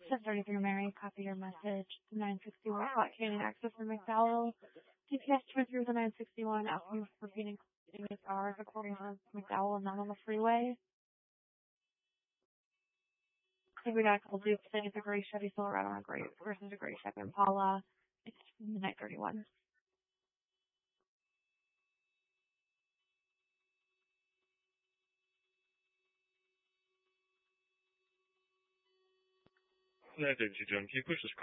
1033 Mary, copy your message. 961 Hot Canyon Access for McDowell. GPS went through the 961, asking for repeating his hours according to McDowell and not on the freeway. I think we got a couple dupes saying it's a gray Chevy Silverado and a gray versus a gray Chevy Impala. It's midnight 31. United John, can you push this